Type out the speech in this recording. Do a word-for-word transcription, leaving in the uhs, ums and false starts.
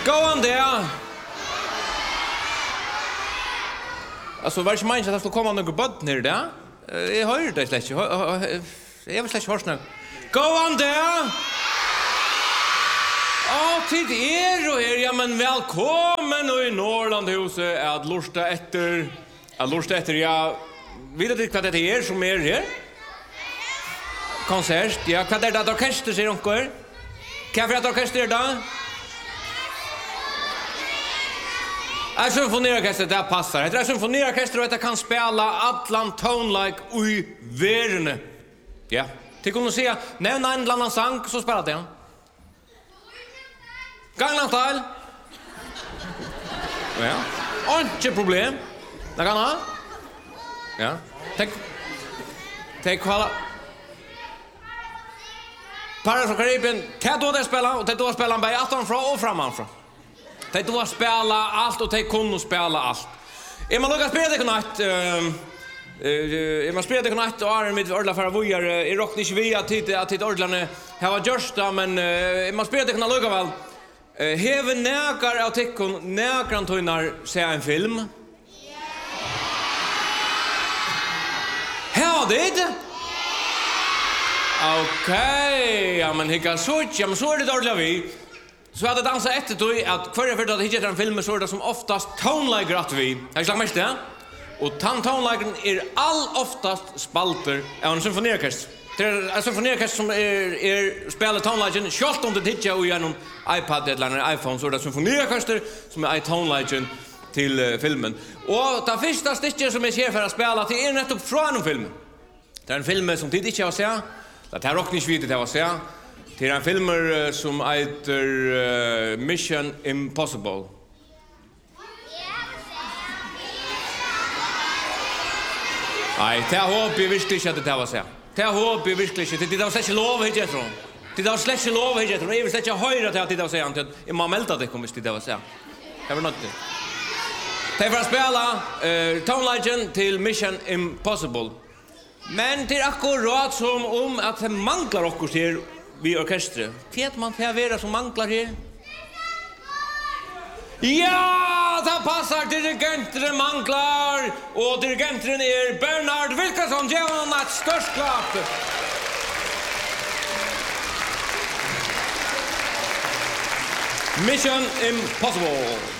Go on there. Alltså var det inte meningen att det skulle komma några bönt ner där? Jag hörde det släck. Jag vill släck hörsna. Go on there. Åh, tid er och er, ja men välkommen och i Norrlandhuset att lusta efter, att lusta efter, ja, vet du vad det är som är här? Konsert, ja, vad är det att orkester säger onkel? Kan jag få ett orkester då? En symfoniorkester, det passar. Det är en symfoniorkester och det kan spela allan tone-like i världen. Ja, till kunna säga, nämna en annan sang så spelar det. Gangnam Style. Ja, inte problem. Det kan ha. Ja, tänk. Tänk kolla. Pirates of the Caribbean, det då det spelar och det då spelar bara attan från och framanfra. Det då spela allt och det kunde spela allt. Är man lugga spela det kunnat ehm eh man spelar det kunnat och är med ordla för vojar i rockni via tid att tid ordlarna här var just då men eh man spelar det kunnat lugga väl. Eh heven näkar av teckon näkran tonar se en film. Ja, det är okej, ja men hicka så ja men så är det dåligt vi. Så hade dansa efter då att förra för att hitta en film så är det som oftast tone-like rätt vi. Jag slag mest det. Och tan tone-like är all oftast spalter av en symfoniorkester. Det är en symfoniorkester som är är spelar tone-like short om det hittar och genom iPad eller en iPhone så är det symfoniorkester som är tone-like till uh, filmen. Och det första sticket som är här för att spela till är nettopp från en film. Det är en film som tid inte har sett. Det här rockar inte det var så. Det är en film som heter uh, Mission Impossible. Nej, det hopp jag visste inte att det var så. Det hopp jag visste inte. Det var släck lov hit jag tror. Det var släck lov hit jag tror. Jag vill släcka höra till att det var så att jag må melda det kommer det var så. Det var något. Det är för att spela uh, Tone Legend till Mission Impossible. Men det är akkurat som om att det manglar okkur här vid orkestret. Vet man för vara som manglar här? Ja, det passar dirigenten manglar och dirigenten är Bernard Wilkinson. Ge honom ett störst klapp. Mission Impossible.